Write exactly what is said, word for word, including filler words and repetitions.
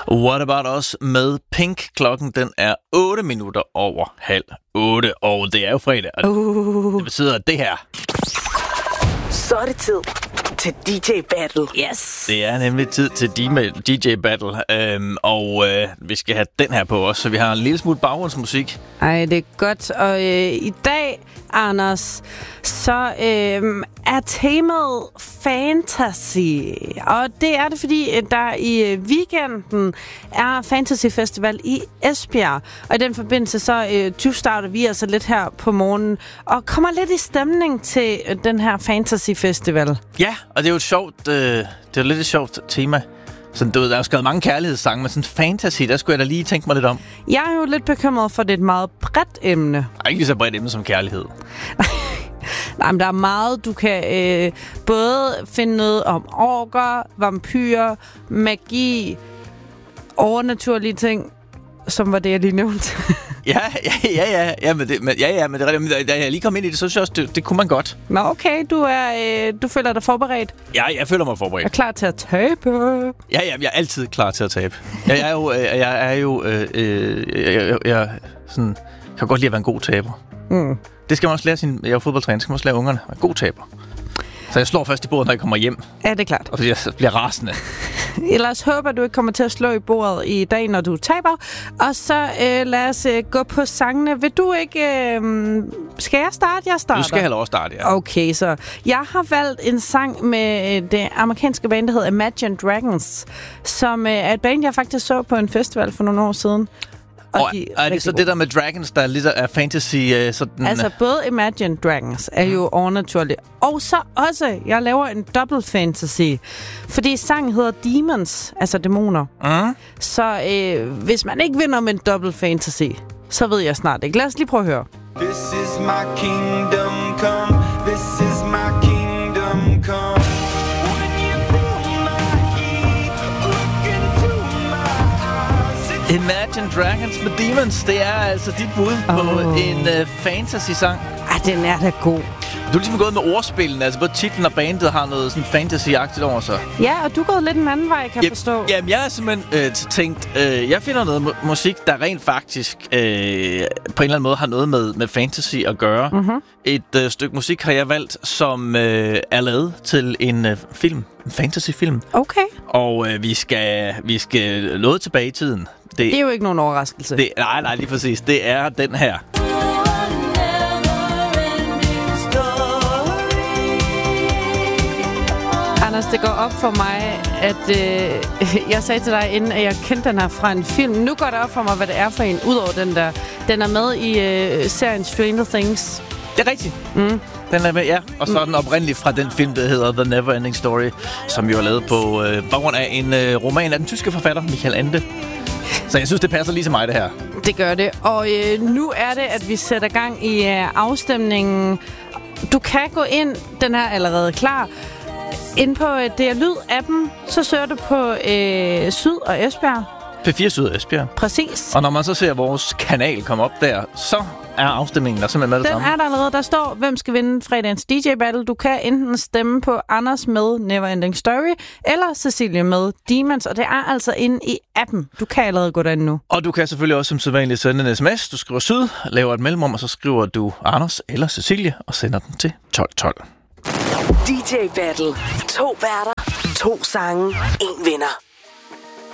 What About Us med Pink. Klokken den er otte minutter over halv otte, og det er jo fredag, og uh. det betyder det her. Så er det tid til D J Battle. Yes. Det er nemlig tid til D J Battle, øhm, og øh, vi skal have den her på os, så vi har en lille smule baggrundsmusik. Ej, det er godt. Og øh, i dag, Anders, så øh, er temaet fantasy. Og det er det, fordi der i weekenden er Fantasy Festival i Esbjerg. Og i den forbindelse, så øh, tyve-starter vi altså lidt her på morgenen og kommer lidt i stemning til den her Fantasy Festival. Ja, og det er jo et sjovt, øh, det er jo lidt et sjovt tema. Sådan, du ved, der er jo skrevet mange kærlighedssange, men sådan fantasy, der skulle jeg da lige tænke mig lidt om. Jeg er jo lidt bekymret for, at det er et meget bredt emne. Det er ikke lige så bredt emne som kærlighed. Nej, men der er meget, du kan øh, både finde noget om orker, vampyrer, magi, overnaturlige ting, som var det, jeg lige nævnte. ja, ja, ja, ja, ja, men det, men, ja, ja, men det er rigtigt. Da jeg lige kom ind i det, så synes jeg også, det, det kunne man godt. Nå, okay, du, er, øh, du føler dig forberedt? Ja, jeg føler mig forberedt. Jeg er klar til at tabe. Ja, ja, jeg er altid klar til at tabe. Jeg, jeg er jo, øh, jeg er jo, øh, øh, jeg, jeg, jeg sådan, kan godt lide at være en god taber. Mm. Det skal man også lære sin, jeg er fodboldtræner, det skal man også lære ungerne. Være god taber. Så jeg slår først i bordet, når jeg kommer hjem. Ja, det er klart. Og så jeg bliver rasende. Ellers håber du ikke kommer til at slå i bordet i dag, når du taber. Og så øh, lad os øh, gå på sangene. Vil du ikke... Øh, skal jeg starte? Jeg starter. Du skal heller også starte, ja. Okay, så jeg har valgt en sang med det amerikanske band, der hedder Imagine Dragons, som øh, er et band, jeg faktisk så på en festival for nogle år siden. Og, og de er, er det så gode. Det der med Dragons, der er lidt af fantasy? Øh, sådan altså, både Imagine Dragons er jo overnaturligt. Og så også, jeg laver en double fantasy. Fordi sangen hedder Demons, altså dæmoner. Mm. Så øh, hvis man ikke vinder med en double fantasy, så ved jeg snart ikke. Lad os lige prøve at høre. This is my kingdom come. This is my kingdom come. Imagine Dragons med Demons, det er altså dit bud oh. på en uh, fantasy-sang. Ah, den er da god. Du er ligesom gået med ordspillene, altså både titlen og bandet har noget sådan fantasy-agtigt over sig. Ja, og du er gået lidt en anden vej, kan jeg ja, forstå. Jamen, jeg har simpelthen øh, tænkt, øh, jeg finder noget mu- musik, der rent faktisk øh, på en eller anden måde har noget med, med fantasy at gøre. Mm-hmm. Et øh, stykke musik har jeg valgt, som øh, er lavet til en øh, film, en fantasy-film. Okay. Og øh, vi skal vi skal noget tilbage i tiden. Det, det er jo ikke nogen overraskelse. Det, nej, nej, lige præcis. Det er den her. Anders, det går op for mig, at øh, jeg sagde til dig inden, at jeg kendte den her fra en film. Nu går det op for mig, hvad det er for en, udover den der. Den er med i øh, serien Stranger Things. Det er rigtigt. Mm. Den er med, ja. Og så er den oprindeligt fra den film, der hedder The Neverending Story, som jo er lavet på øh, baggrund af en øh, roman af den tyske forfatter, Michael Ende. Så jeg synes, det passer lige til mig, det her. Det gør det. Og øh, nu er det, at vi sætter gang i øh, afstemningen. Du kan gå ind, den er allerede klar. Ind på øh, D R Lyd-appen, så søger du på øh, Syd og Esbjerg. P fire Syd og Esbjerg. Præcis. Og når man så ser vores kanal komme op der, så er afstemningen der simpelthen med det samme. Den er der allerede. Der står, hvem skal vinde fredagens D J Battle. Du kan enten stemme på Anders med Neverending Story, eller Cecilie med Demons, og det er altså inde i appen. Du kan allerede gå derind nu. Og du kan selvfølgelig også som sædvanligt sende en sms. Du skriver Syd, laver et mellemrum, og så skriver du Anders eller Cecilie, og sender den til tolv tolv. D J Battle. To værter, to sange, en vinder.